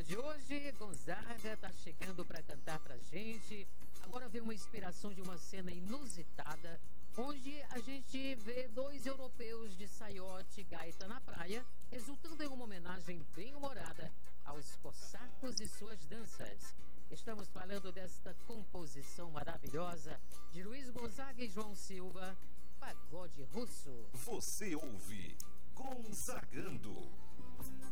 de hoje, Gonzaga tá chegando para cantar pra gente. Agora vem uma inspiração de uma cena inusitada, onde a gente vê dois europeus de saiote e gaita na praia, resultando em uma homenagem bem humorada aos cossacos e suas danças. Estamos falando desta composição maravilhosa de Luiz Gonzaga e João Silva, Pagode Russo. Você ouve Gonzagando.